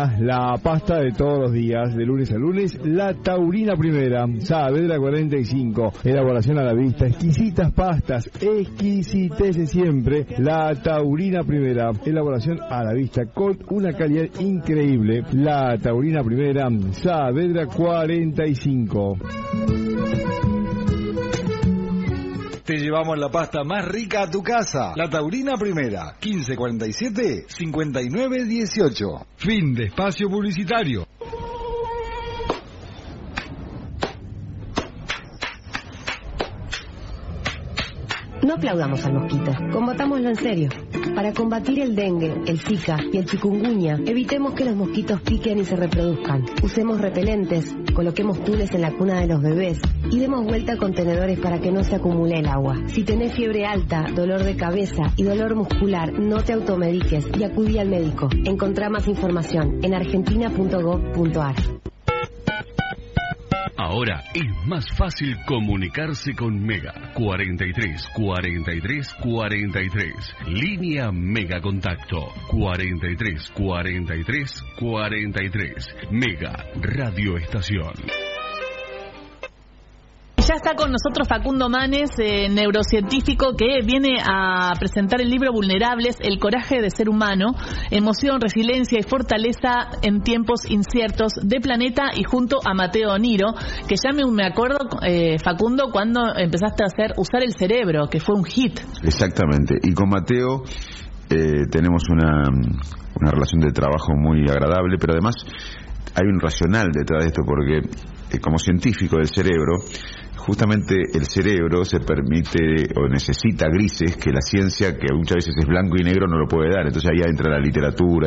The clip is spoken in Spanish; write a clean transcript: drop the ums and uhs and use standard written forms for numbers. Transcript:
La pasta de todos los días, de lunes a lunes, la Taurina Primera, Saavedra 45, elaboración a la vista, exquisitas pastas, exquisitez de siempre, la Taurina Primera, elaboración a la vista con una calidad increíble, la Taurina Primera, Saavedra 45. Te llevamos la pasta más rica a tu casa. La Taurina Primera, 1547-5918. Fin de espacio publicitario. No aplaudamos al mosquito, combatámoslo en serio. Para combatir el dengue, el zika y el chikungunya, evitemos que los mosquitos piquen y se reproduzcan. Usemos repelentes, coloquemos tules en la cuna de los bebés y demos vuelta a contenedores para que no se acumule el agua. Si tenés fiebre alta, dolor de cabeza y dolor muscular, no te automediques y acudí al médico. Encontrá más información en argentina.gov.ar. Ahora es más fácil comunicarse con Mega. 43 43 43. Línea Mega Contacto. 43 43 43. Mega Radio Estación. Ya está con nosotros Facundo Manes, neurocientífico, que viene a presentar el libro Vulnerables, el coraje de ser humano, emoción, resiliencia y fortaleza en tiempos inciertos de Planeta, y junto a Mateo Niro, que ya me acuerdo, Facundo, cuando empezaste a usar el cerebro, que fue un hit. Exactamente, y con Mateo tenemos una relación de trabajo muy agradable, pero además hay un racional detrás de esto, porque como científico del cerebro, justamente el cerebro se permite o necesita grises que la ciencia, que muchas veces es blanco y negro, no lo puede dar. Entonces ahí entra la literatura,